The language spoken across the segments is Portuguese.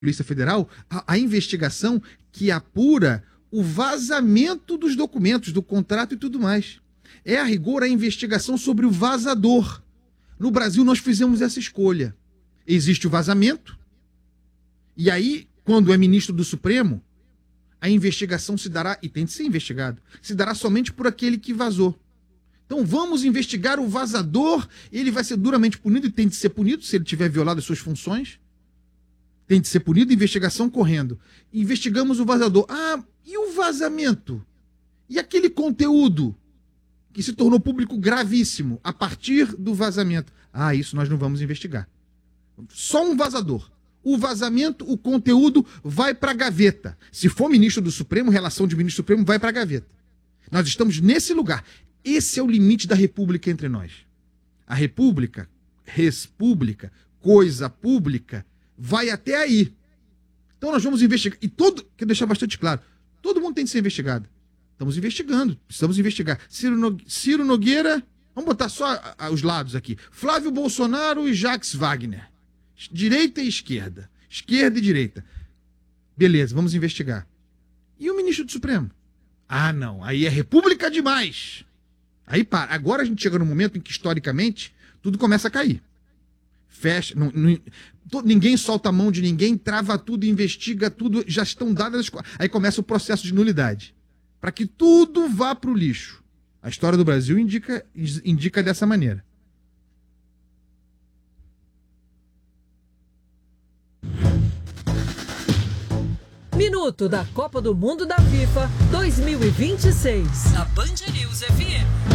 Polícia Federal, a investigação que apura o vazamento dos documentos, do contrato e tudo mais. É, a rigor, a investigação sobre o vazador. No Brasil, nós fizemos essa escolha. Existe o vazamento, e aí, quando é ministro do Supremo, a investigação se dará, e tem de ser investigado, se dará somente por aquele que vazou. Então vamos investigar o vazador, ele vai ser duramente punido, e tem de ser punido se ele tiver violado as suas funções. Tem de ser punido, investigação correndo. Investigamos o vazador. Ah, e o vazamento? E aquele conteúdo que se tornou público gravíssimo a partir do vazamento? Ah, isso nós não vamos investigar. Só um vazador. O vazamento, o conteúdo vai para a gaveta. Se for ministro do Supremo, relação de ministro do Supremo vai para a gaveta. Nós estamos nesse lugar. Esse é o limite da república entre nós. A república, res pública, coisa pública, vai até aí. Então nós vamos investigar. E quero deixar bastante claro, todo mundo tem de ser investigado. Estamos investigando, precisamos investigar. Ciro Nogueira, vamos botar só os lados aqui. Flávio Bolsonaro e Jacques Wagner. Direita e esquerda. Esquerda e direita. Beleza, vamos investigar. E o ministro do Supremo? Ah, não, aí é república demais. Aí para. Agora a gente chega no momento em que, historicamente, tudo começa a cair. Fecha, ninguém solta a mão de ninguém, trava tudo, investiga tudo, já estão dadas. Aí começa o processo de nulidade. Para que tudo vá para o lixo. A história do Brasil indica dessa maneira. Minuto da Copa do Mundo da FIFA 2026. Na Band News FM.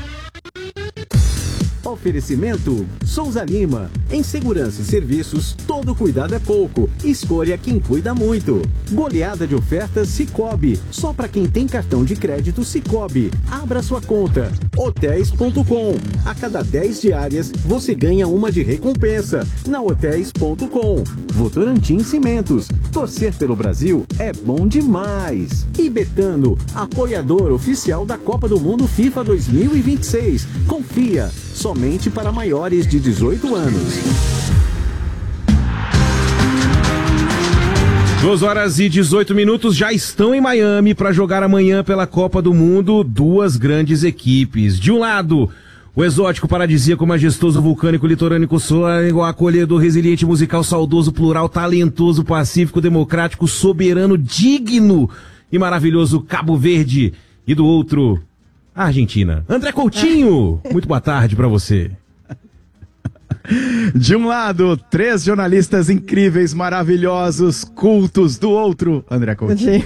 Oferecimento Souza Lima. Em segurança e serviços, todo cuidado é pouco. Escolha quem cuida muito. Goleada de ofertas Sicoob. Só para quem tem cartão de crédito Sicoob. Abra sua conta. Hotéis.com. A cada 10 diárias, você ganha uma de recompensa. Na Hotéis.com. Votorantim Cimentos. Torcer pelo Brasil é bom demais. E Betano, apoiador oficial da Copa do Mundo FIFA 2026. Confia. Somente para maiores de 18 anos. 2h18 já estão em Miami para jogar amanhã pela Copa do Mundo duas grandes equipes. De um lado, o exótico, paradisíaco, majestoso, vulcânico, litorânico, sônico, acolhedor, resiliente, musical, saudoso, plural, talentoso, pacífico, democrático, soberano, digno e maravilhoso Cabo Verde. E do outro, a Argentina. André Coutinho, muito boa tarde pra você. De um lado, 3 jornalistas incríveis, maravilhosos, cultos. Do outro, André Coutinho.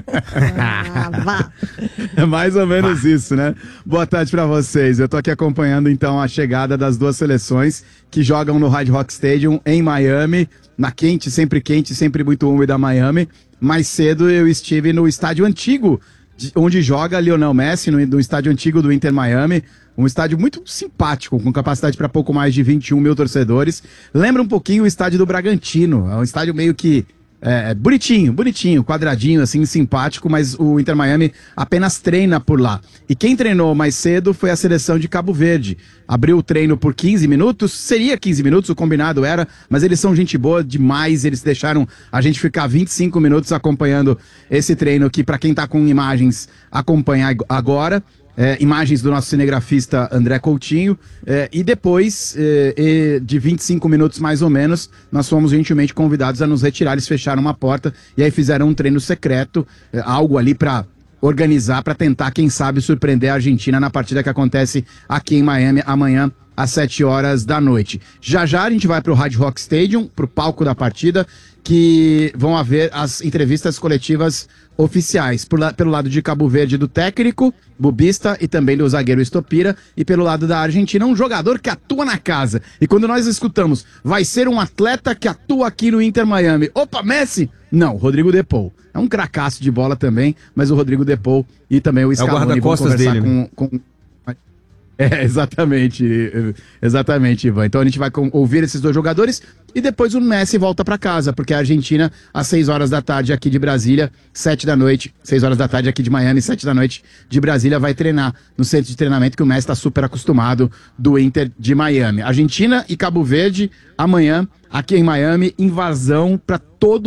É mais ou menos isso, né? Boa tarde pra vocês. Eu tô aqui acompanhando, então, a chegada das duas seleções que jogam no Hard Rock Stadium em Miami, na sempre muito úmida Miami. Mais cedo eu estive no estádio antigo, onde joga Lionel Messi, no estádio antigo do Inter Miami, um estádio muito simpático, com capacidade para pouco mais de 21 mil torcedores. Lembra um pouquinho o estádio do Bragantino, é um estádio meio que bonitinho, quadradinho, assim, simpático, mas o Inter Miami apenas treina por lá. E quem treinou mais cedo foi a seleção de Cabo Verde. Abriu o treino por 15 minutos, seria 15 minutos, o combinado era, mas eles são gente boa demais, eles deixaram a gente ficar 25 minutos acompanhando esse treino aqui, para quem tá com imagens, acompanhar agora. Imagens do nosso cinegrafista André Coutinho, e depois de 25 minutos mais ou menos, nós fomos gentilmente convidados a nos retirar. Eles fecharam uma porta e aí fizeram um treino secreto, algo ali para organizar, para tentar, quem sabe, surpreender a Argentina na partida que acontece aqui em Miami amanhã às 7 horas da noite. Já a gente vai para o Hard Rock Stadium, para o palco da partida, que vão haver as entrevistas coletivas oficiais, pelo lado de Cabo Verde do técnico, Bubista, e também do zagueiro Estopira, e pelo lado da Argentina, um jogador que atua na casa. E quando nós escutamos, vai ser um atleta que atua aqui no Inter Miami. Opa, Messi? Não, Rodrigo De Paul. É um cracaço de bola também, mas o Rodrigo De Paul e também o Scaloni vão conversar dele, né? Exatamente, Ivan. Então a gente vai ouvir esses dois jogadores e depois o Messi volta para casa, porque a Argentina, às 6 horas da tarde aqui de Brasília, 7 da noite, 6 horas da tarde aqui de Miami, 7 da noite de Brasília, vai treinar no centro de treinamento que o Messi está super acostumado do Inter de Miami. Argentina e Cabo Verde, amanhã, aqui em Miami, invasão para todo